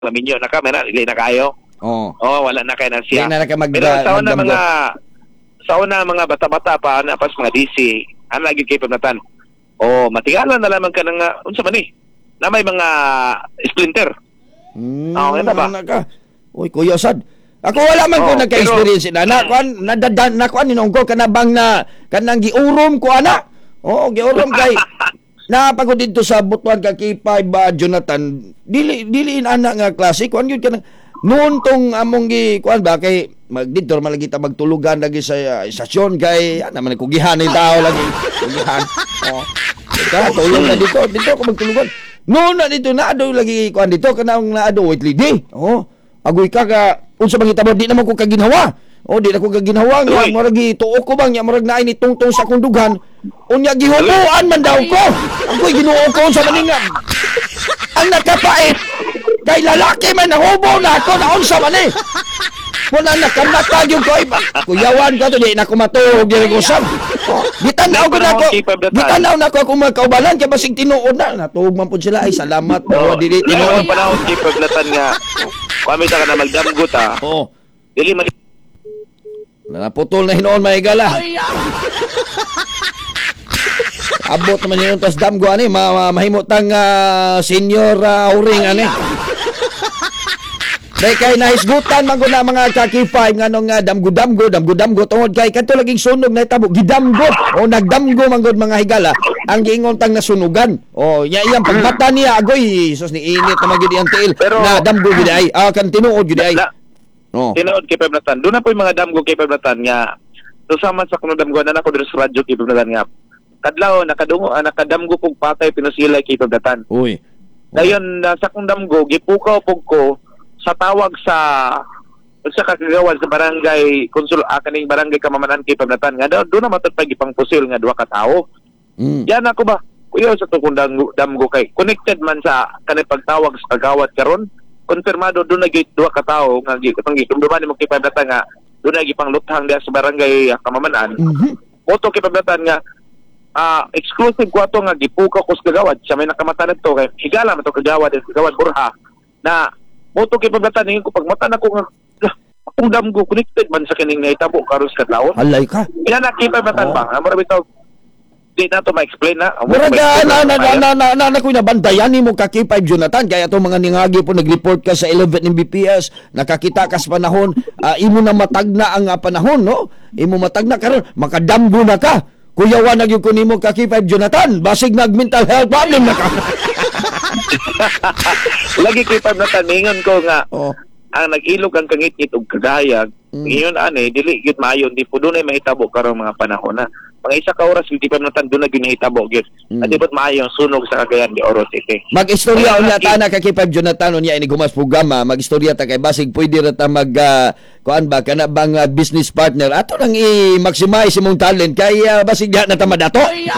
laminyo na ka, mena, ili na kayo. Oh. Wala na kayo na siya. Hindi na ka Pero sa una mga bata-bata pa, pas mga DC, lagi kayo pamnatan. Matigalan na lamang ka ng, unsa man na may mga splinter. Ano ba? Uy, Kuya Sad. Ako wala man ko nagka-experience na. Nakuan ninong ko, kanabang na, kanang giurom ko, ana. Giurom kay, napagod dito sa Butuan Kakipay ba, Jonathan, diliin anak nga klase, kuan yun ka na, noon tong among kuan ba kay magdito malagi ta magtulugan lagi sa istasyon kay naman kugihan ni tao lagi kugihan. Tulong na dito ko magtulugan. Noon na dito na ado lagi kuan dito kanang na ado wait lady. Agoy ka unsa bang hitabo di naman ko kaginhawa. Di na ko kaginhawa nga maragi tuo ko bang nya marag naay ni tungtong sa kundugan. Unya gihubuan man daw ko. Agoy ginuo ko sa maningan. Ang nakapait kay lalaki man nahubo na ako na unsa man wala nakamatag yung ko kuyawan ka to di na kumatuog di ko sab gitanaw na ako kung magkaubalan kay basig tinuod na natuog man pud sila ay salamat dili tinuod panahon kay paglatan nga kami ta kana magdamgot dili man naputol na hinuon mahigala abot naman yun tas damgo ani mahimutang senior uring ani kay nahisgutan man na mga kakipay nga nung damgo tungod kay kadto laging sunog na itabo gidamgo nagdamgo man gud mga higala ang giingon tang nasunugan iyang pagbata niya agoy sus ni init na magid iyang tiil na damgo gid ay kan tinuod gid ay tinuod kay pablatan do na po mga damgo kay pablatan nga sama sa kuno damgo na ako diri sa radyo kay pablatan nga kadlaw nakadamgo kog patay pinusilay kay pablatan dayon sa kung damgo gipukaw pug ko sa tawag sa kagagawan sa barangay kaning barangay Kamamanan kay pablatan nga do na matod pagipang pusil nga duha ka tawo. Yan ako ba kuya sa tukong damgo kay connected man sa kanay pagtawag sa kagawad karon konfirmado do na duha ka tawo nga gikumduman mo kay pablatan nga do na gipang luthang diha sa barangay Kamamanan. Moto kay pablatan nga exclusive ko ato nga gipukaw ko sa kagawad siya may nakamata nito kay higala man to kagawad burha na moto kay paglatan ko pagmata na ko nga akong damgo connected man sa kining nahitabo karon sa kadlawon. Alay ka. Ina nakipabatan ba? Amara bitaw di na to ma-explain na. Muraga na ko na bandayan nimo kakipay Jonathan kaya to mga ningagi po nag-report ka sa 11 ng BPS nakakita ka sa panahon imo na matagna ang panahon no. Imo matagna karon makadamgo na ka. Kuyawan na gyud ko nimo kakipay Jonathan basig nag mental health problem na ka. Lagi kay pagnatangingan ko nga ang nag-ilog ang kangit-ngit og kagayag ngayon dili gyud maayon di pud dunay mahitabo karong mga panahon na mga isa ka oras di pa natan dunay gyud nahitabo gyud di pud maayo ang sunog sa Cagayan de Oro City. Mag-istorya unya ta na kay Jonathan unya ini gumas programa mag-istorya ta kay basig pwede ra ta mag kuan ba kana bang business partner ato nang i-maximize imong talent kay basig na ta madato.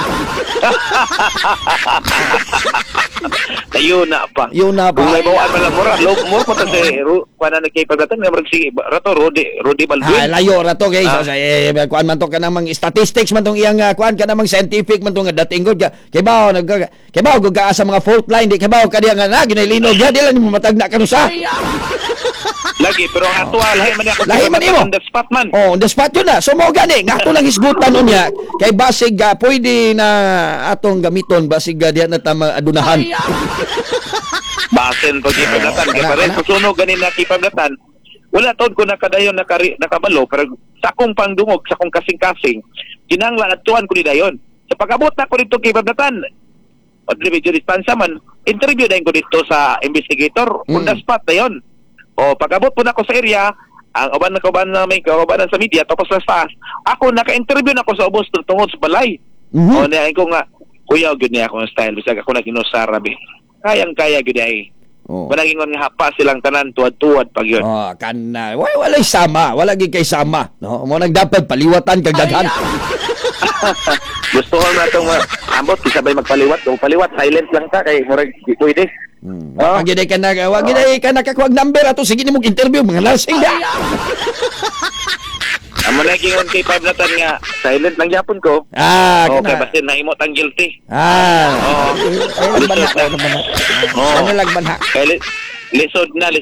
Yun na pa. May bawaan man lang mura. Mo pa ta kuan na kay paglatan nga marag sige rato Rudy Baldwin. Layo rato kay kuan man to kanang statistics man tong iyang kuan kanang scientific man tong dating gud kay bawo gud sa mga fault line di kay bawo kadiya nga ginalinog ya dili mo matagna kanusa. Lagi pero ang ato lahi man imo on the spot man. On the spot yun na. So mo gani nga ato lang hisgutan unya kay basig pwede na atong gamiton basig diha na ta adunahan. Basen pag ipaglatan kay pare susunog ganin na ipaglatan. Wala taon ko nakadayon nakabalo pero sa akong pangdungog sa akong kasing-kasing kinahanglan atuan ko ni dayon. Sa pag-abot na ko dito kay ipaglatan pag-review distansya man interview dayon ko dito sa investigator on the spot dayon. Pag-abot po na ako sa area, ang uban na may kaubanan sa media, tapos sa staff, ako naka-interview na ako sa ubos tungod sa balay. Nahin ko nga, kuya, good niya akong style, bisag ako nag-inusarabi. Kayang-kaya, good niya Manangingon nga hapa silang tanan, tuwad-tuwad pag yun. Wala'y sama, wala'y kay sama. No? Mo nagdapat paliwatan kag daghan. Gusto ko na itong ambot, kisabay magpaliwat. Kung paliwat, silent lang ta, kay murag pwede. Wag ka nakakuwag number ato sige nimong interview mga lasing da. Amo na gingon kay pablatan nga silent lang gyapon ko. Okay basta naimot ang guilty. Ano lagman ha? Lisod na